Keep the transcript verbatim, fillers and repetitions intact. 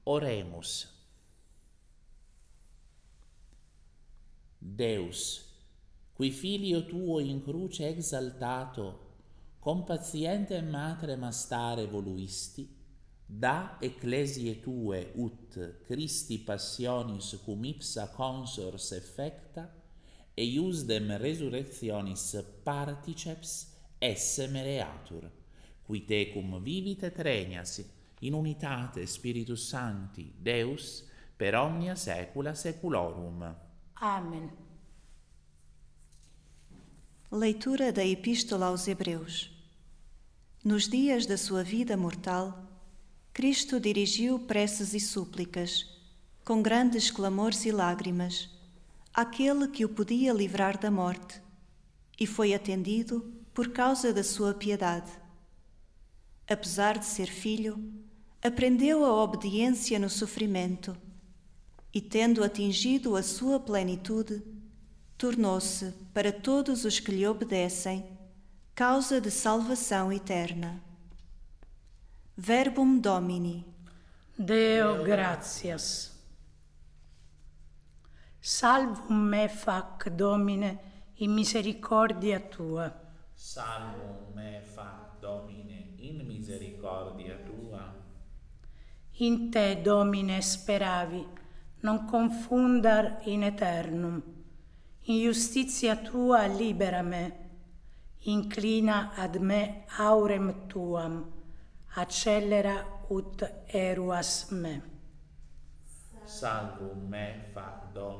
Oremus. Deus, qui Filio tuo in cruce exaltato, con paziente matrem astare voluisti, da ecclesiae tue ut Christi passionis cum ipsa consors effecta, eiusdem resurrectionis particeps esse mereatur, qui tecum vivit et regnas in unitate Spiritus Sancti, Deus, per omnia saecula saeculorum. Amém. Leitura da Epístola aos Hebreus. Nos dias da sua vida mortal, Cristo dirigiu preces e súplicas, com grandes clamores e lágrimas, àquele que o podia livrar da morte, e foi atendido por causa da sua piedade. Apesar de ser filho, aprendeu a obediência no sofrimento, e tendo atingido a sua plenitude, tornou-se, para todos os que lhe obedecem, causa de salvação eterna. Verbum Domini. Deo gratias. Salvum me fac, Domine, in misericordia tua. Salvum me fac, Domine, in misericordia tua. In te, Domine, speravi, non confundar in eternum. In justitia tua libera me, inclina ad me aurem tuam, accelera ut eruas me. Salvum me fac, Domine.